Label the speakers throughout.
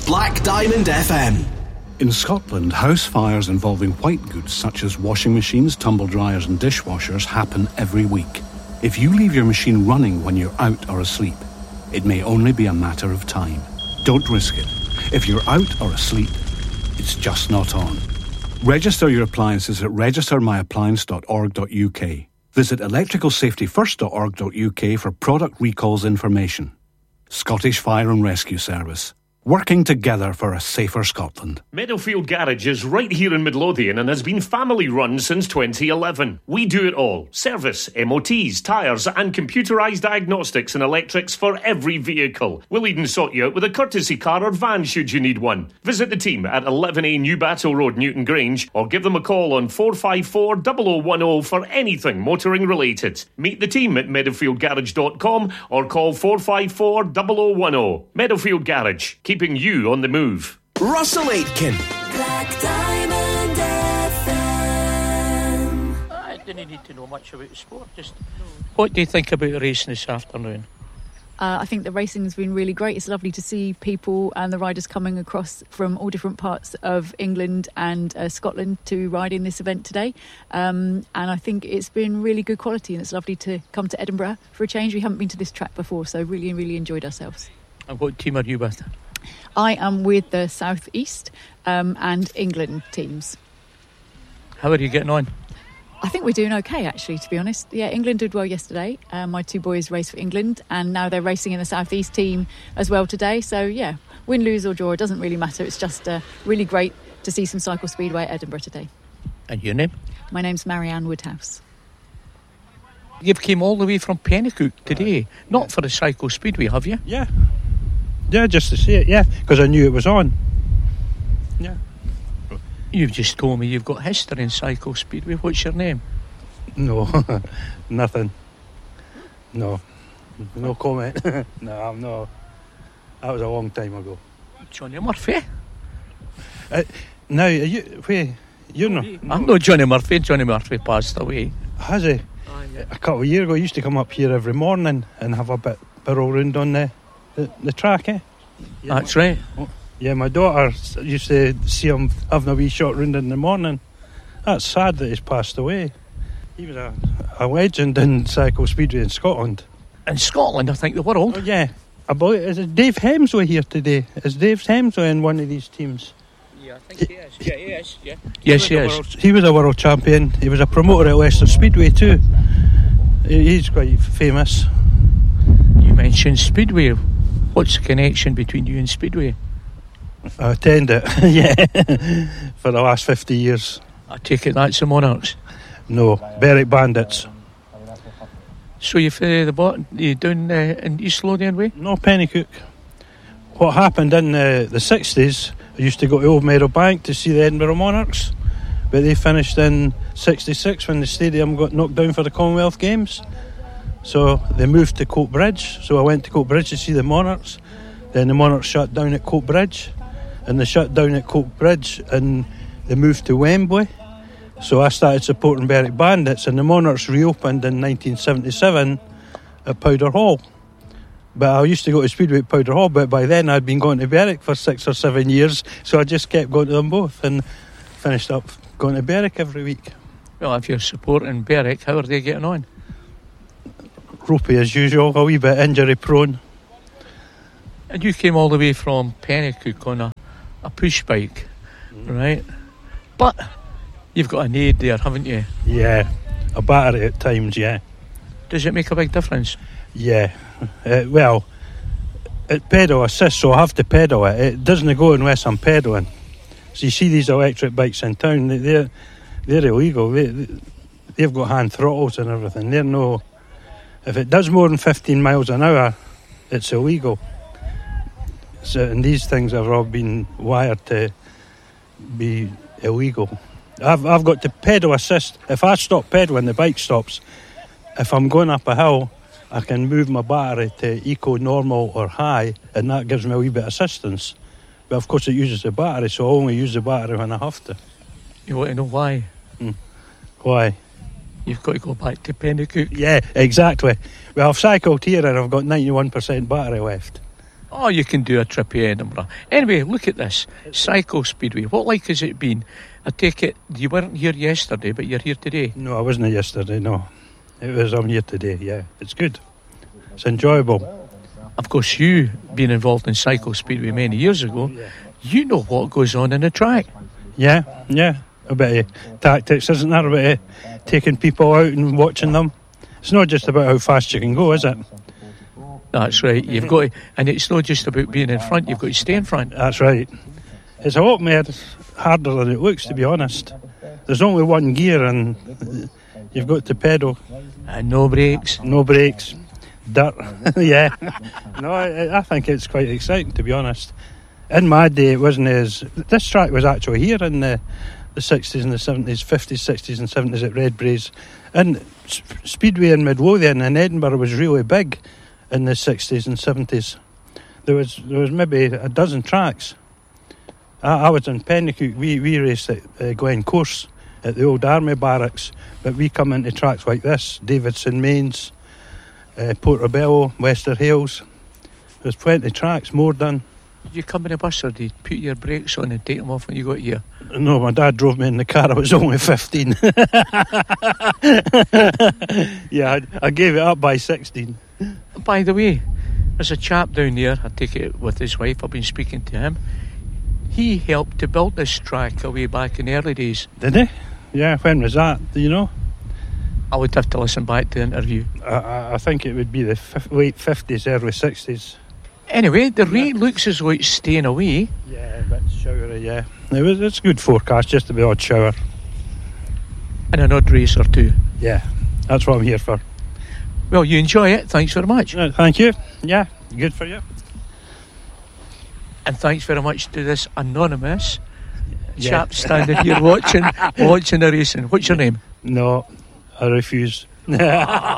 Speaker 1: Black Diamond FM.
Speaker 2: In Scotland, house fires involving white goods such as washing machines, tumble dryers and dishwashers happen every week. If you leave your machine running when you're out or asleep, it may only be a matter of time. Don't risk it. If you're out or asleep, it's just not on. Register your appliances at registermyappliance.org.uk. Visit electricalsafetyfirst.org.uk for product recalls information. Scottish Fire and Rescue Service. Working together for a safer Scotland.
Speaker 3: Meadowfield Garage is right here in Midlothian and has been family run since 2011. We do it all. Service, MOTs, tyres and computerised diagnostics and electrics for every vehicle. We'll even sort you out with a courtesy car or van should you need one. Visit the team at 11A New Battle Road, Newton Grange, or give them a call on 454 0010 for anything motoring related. Meet the team at meadowfieldgarage.com or call 454 0010. Meadowfield Garage. Keeping you on the move.
Speaker 1: Russell Aitken.
Speaker 4: Black Diamond FM.
Speaker 5: I didn't need to know much about the sport. Just what do you think about the racing this afternoon?
Speaker 6: I think the racing has been really great. It's lovely to see people and the riders coming across from all different parts of England and Scotland to ride in this event today. And I think it's been really good quality, and it's lovely to come to Edinburgh for a change. We haven't been to this track before, so really, really enjoyed ourselves.
Speaker 5: And what team are you with?
Speaker 6: I am with the South East and England teams.
Speaker 5: How are you getting on?
Speaker 6: I think we're doing okay, actually, to be honest. Yeah, England did well yesterday. My two boys raced for England, and now they're racing in the South East team as well today. So, yeah, win, lose or draw, it doesn't really matter. It's just really great to see some cycle speedway at Edinburgh today.
Speaker 5: And your name?
Speaker 6: My name's Marianne Woodhouse.
Speaker 5: You've came all the way from Pennycook today, not for the cycle speedway, have you?
Speaker 7: Yeah, just to see it, yeah, because I knew it was on. Yeah.
Speaker 5: You've just told me you've got history in cycle speedway. What's your name?
Speaker 7: No, nothing. No comment. No, I'm not. That was a long time ago.
Speaker 5: Johnny Murphy?
Speaker 7: Now, you're not?
Speaker 5: I'm not Johnny Murphy. Johnny Murphy passed away.
Speaker 7: Has he? A couple of years ago, I used to come up here every morning and have a bit barrel round on the track, eh? Yeah,
Speaker 5: that's right.
Speaker 7: Yeah, my daughter used to see him having a wee shot round in the morning. That's sad that he's passed away. He was a legend in cycle speedway in Scotland.
Speaker 5: In Scotland, I think the world.
Speaker 7: Oh, yeah. I believe, is it Dave Hemsley here today? Is Dave Hemsley in one of these teams?
Speaker 5: Yeah, I think he is. Yeah, he is. Yeah. Yes, he is.
Speaker 7: He was a world champion. He was a promoter at Leicester Speedway too. He's quite famous.
Speaker 5: You mentioned Speedway. What's the connection between you and Speedway?
Speaker 7: I attend it, yeah, for the last 50 years.
Speaker 5: I take it that's the Monarchs?
Speaker 7: No, Berwick Bandits.
Speaker 5: So you're the bottom, you down in East Lothian way?
Speaker 7: No, Pennycook. What happened in the 60s, I used to go to Old Meadowbank to see the Edinburgh Monarchs, but they finished in 66 when the stadium got knocked down for the Commonwealth Games. So they moved to Coatbridge, so I went to Coatbridge to see the Monarchs. Then the Monarchs shut down at Coatbridge, and they shut down at Coatbridge and they moved to Wembley. So I started supporting Berwick Bandits, and the Monarchs reopened in 1977 at Powder Hall. But I used to go to Speedway at Powder Hall, but by then I'd been going to Berwick for 6 or 7 years, so I just kept going to them both and finished up going to Berwick every week.
Speaker 5: Well, if you're supporting Berwick, how are they getting on?
Speaker 7: Ropey as usual, a wee bit injury prone.
Speaker 5: And you came all the way from Pennycook on a push bike, right? But you've got an aid there, haven't you?
Speaker 7: Yeah, a battery at times, yeah.
Speaker 5: Does it make a big difference?
Speaker 7: Yeah. Well, it pedal assist, so I have to pedal it. It doesn't go unless I'm pedaling. So you see these electric bikes in town, they're illegal. They've got hand throttles and everything. They're no... If it does more than 15 miles an hour, it's illegal. So, and these things have all been wired to be illegal. I've got to pedal assist. If I stop pedaling, the bike stops. If I'm going up a hill, I can move my battery to eco, normal or high, and that gives me a wee bit of assistance. But of course it uses the battery, so I only use the battery when I have to.
Speaker 5: You want to know why?
Speaker 7: Why?
Speaker 5: You've got to go back to Pennycook.
Speaker 7: Yeah, exactly. Well, I've cycled here and I've got 91% battery left.
Speaker 5: Oh, you can do a trip to Edinburgh. Anyway, look at this. Cycle Speedway. What like has it been? I take it you weren't here yesterday, but you're here today.
Speaker 7: No, I wasn't yesterday, no. I'm here today, yeah. It's good. It's enjoyable.
Speaker 5: Of course, you being involved in Cycle Speedway many years ago, you know what goes on in the track.
Speaker 7: Yeah. A bit of tactics, isn't there? A bit of taking people out and watching them. It's not just about how fast you can go, is it?
Speaker 5: That's right. You've got to, and it's not just about being in front, you've got to stay in front.
Speaker 7: That's right. It's a lot more harder than it looks, to be honest. There's only one gear and you've got to pedal.
Speaker 5: And no brakes.
Speaker 7: No brakes. Dirt. Yeah. No, I think it's quite exciting, to be honest. In my day, it wasn't as... This track was actually here in the 60s and the 70s, 50s, 60s and 70s at Redbraes. And Speedway in Midlothian in Edinburgh was really big in the 60s and 70s. There was maybe a dozen tracks. I was in Pennycook. We raced at Glencourse at the old army barracks, but we come into tracks like this, Davidson Mains, Portobello, Wester Hales. There's plenty of tracks, more done.
Speaker 5: Did you come in a bus or did you put your brakes on and take them off when you got here?
Speaker 7: No, my dad drove me in the car. I was only 15. Yeah, I gave it up by 16.
Speaker 5: By the way, there's a chap down there, I take it with his wife, I've been speaking to him. He helped to build this track away back in the early days.
Speaker 7: Did he? Yeah, when was that? Do you know?
Speaker 5: I would have to listen back to the interview.
Speaker 7: I think it would be the late 50s, early 60s.
Speaker 5: Anyway, the rain looks as though it's staying away.
Speaker 7: Yeah, a bit showery, yeah. It's good forecast, just a bit odd shower.
Speaker 5: And an odd race or two.
Speaker 7: Yeah, that's what I'm here for.
Speaker 5: Well, you enjoy it. Thanks very much.
Speaker 7: Thank you. Yeah, good for you.
Speaker 5: And thanks very much to this anonymous chap standing here watching the racing. What's your name?
Speaker 7: No, I refuse. I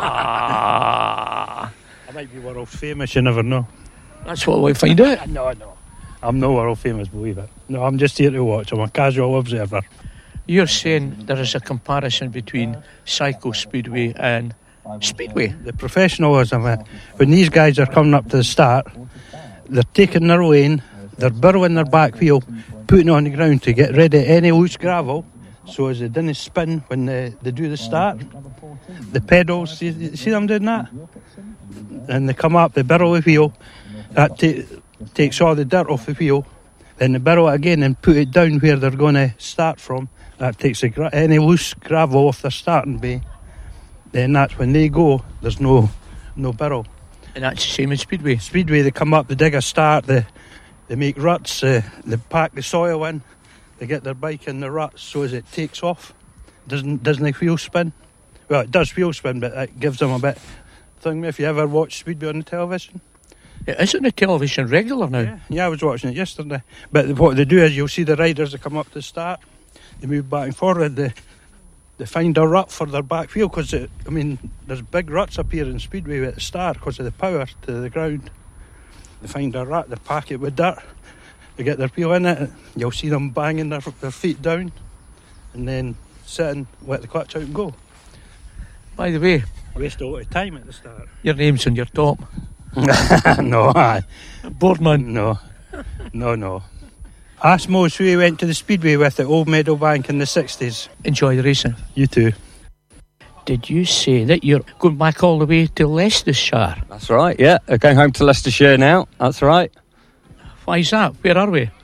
Speaker 7: might be world famous, you never know.
Speaker 5: That's what we'll find out.
Speaker 7: No. I'm no world famous, believe it. No, I'm just here to watch. I'm a casual observer.
Speaker 5: You're saying there is a comparison between Cycle Speedway and Speedway?
Speaker 7: The professionalism. When these guys are coming up to the start, they're taking their lane, they're burrowing their back wheel, putting it on the ground to get rid of any loose gravel, so as they didn't spin when they do the start. The pedals, you see them doing that? And they come up, they burrow the wheel, that takes all the dirt off the wheel, then they burrow it again and put it down where they're going to start from. That takes any loose gravel off their starting bay. Then that's when they go, there's no burrow.
Speaker 5: And that's the same as Speedway?
Speaker 7: Speedway, they come up, they dig a start, they make ruts, they pack the soil in, they get their bike in the ruts so as it takes off. Doesn't the wheel spin? Well, it does wheel spin, but it gives them a bit thing. If you ever watch Speedway on the television?
Speaker 5: It isn't the television regular now?
Speaker 7: Yeah, I was watching it yesterday. But what they do is you'll see the riders that come up to the start, they move back and forward, they find a rut for their back wheel, because there's big ruts up here in Speedway at the start because of the power to the ground. They find a rut, they pack it with dirt, they get their wheel in it, you'll see them banging their feet down and then sitting, let the clutch out and go.
Speaker 5: By the way,
Speaker 7: I waste a lot of time at the start.
Speaker 5: Your name's on your top.
Speaker 7: No, aye.
Speaker 5: Boardman.
Speaker 7: No. Asmos, who went to the Speedway with at Old Meadowbank in the 60s.
Speaker 5: Enjoy the racing.
Speaker 7: You too.
Speaker 5: Did you say that you're going back all the way to Leicestershire?
Speaker 8: That's right, yeah. I'm going home to Leicestershire now. That's right.
Speaker 5: Why is that? Where are we?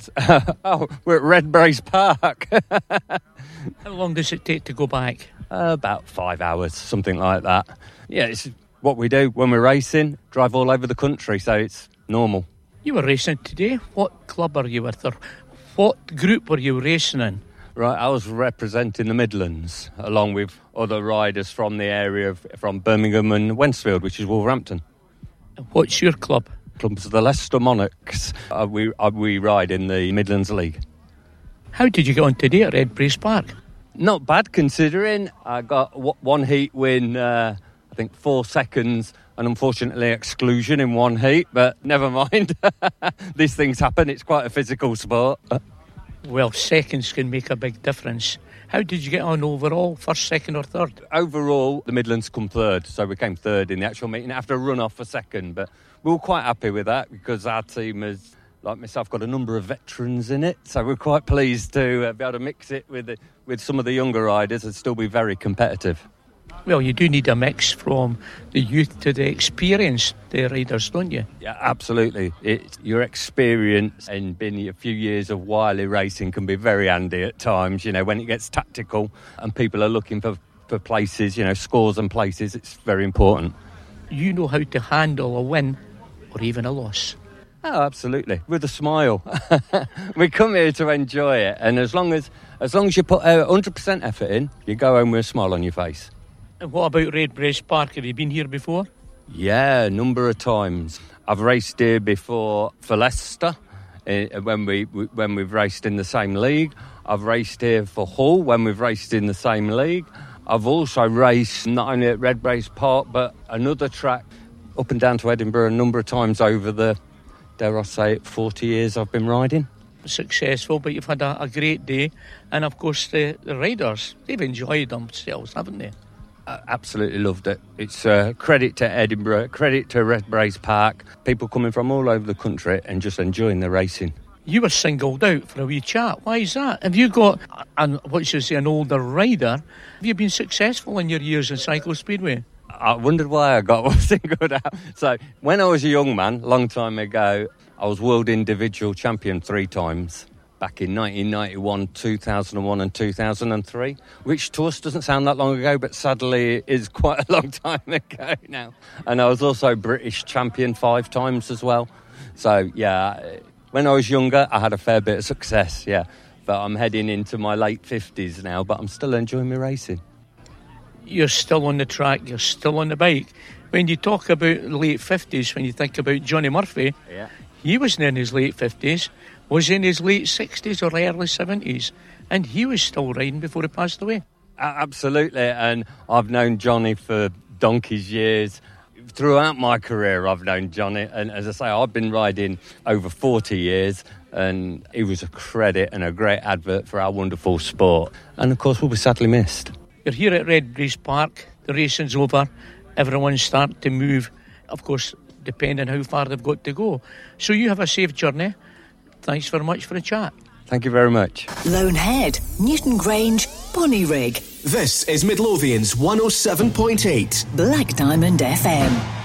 Speaker 8: We're at Redbraes Park.
Speaker 5: How long does it take to go back?
Speaker 8: About 5 hours, something like that. Yeah, it's what we do when we're racing, drive all over the country, so it's normal.
Speaker 5: You were racing today. What club are you with, or what group were you racing in?
Speaker 8: Right, I was representing the Midlands, along with other riders from the area from Birmingham and Wensfield, which is Wolverhampton.
Speaker 5: What's your club?
Speaker 8: Club's the Leicester Monarchs. We ride in the Midlands League.
Speaker 5: How did you get on today at Redbraes Park?
Speaker 8: Not bad, considering I got one heat win, I think 4 seconds, and unfortunately exclusion in one heat, but never mind. These things happen, it's quite a physical sport.
Speaker 5: Well, seconds can make a big difference. How did you get on overall, first, second or third?
Speaker 8: Overall, the Midlands come third, so we came third in the actual meeting after a run-off for second, but we were quite happy with that because our team has, like myself, got a number of veterans in it. So we're quite pleased to be able to mix it with some of the younger riders and still be very competitive.
Speaker 5: Well, you do need a mix from the youth to the experienced riders, don't you?
Speaker 8: Yeah, absolutely. Your experience and being a few years of Wiley racing can be very handy at times, when it gets tactical and people are looking for places, scores and places. It's very important.
Speaker 5: You know how to handle a win or even a loss.
Speaker 8: Oh, absolutely. With a smile. We come here to enjoy it. And as long as you put 100% effort in, you go home with a smile on your face.
Speaker 5: And what about Redbreast Park? Have you been here before?
Speaker 8: Yeah, a number of times. I've raced here before for Leicester when we've raced in the same league. I've raced here for Hull when we've raced in the same league. I've also raced not only at Redbreast Park but another track up and down to Edinburgh a number of times over the, dare I say it, 40 years I've been riding.
Speaker 5: Successful, but you've had a great day. And of course the riders, they've enjoyed themselves, haven't they?
Speaker 8: Absolutely loved it. It's credit to Edinburgh, credit to Redbreast Park, people coming from all over the country and just enjoying the racing.
Speaker 5: You were singled out for a wee chat. Why is that? Have you got, an older rider? Have you been successful in your years in Cycle Speedway?
Speaker 8: I wondered why I got singled out. So when I was a young man, a long time ago, I was world individual champion 3 times. Back in 1991, 2001 and 2003, which to us doesn't sound that long ago, but sadly is quite a long time ago now. And I was also British champion 5 times as well. So, yeah, when I was younger, I had a fair bit of success, yeah. But I'm heading into my late 50s now, but I'm still enjoying my racing.
Speaker 5: You're still on the track, you're still on the bike. When you talk about late 50s, when you think about Johnny Murphy,
Speaker 8: yeah,
Speaker 5: he wasn't in his late 50s. Was in his late 60s or early 70s, and he was still riding before he passed away.
Speaker 8: Absolutely, and I've known Johnny for donkey's years. Throughout my career, I've known Johnny, and as I say, I've been riding over 40 years, and he was a credit and a great advert for our wonderful sport. And of course, we'll be sadly missed.
Speaker 5: You're here at Redbreast Park, the racing's over, everyone's starting to move, of course, depending how far they've got to go. So you have a safe journey. Thanks very much for the chat.
Speaker 8: Thank you very much.
Speaker 4: Lonehead, Newton Grange, Bonnyrigg.
Speaker 1: This is Midlothian's 107.8
Speaker 4: Black Diamond FM.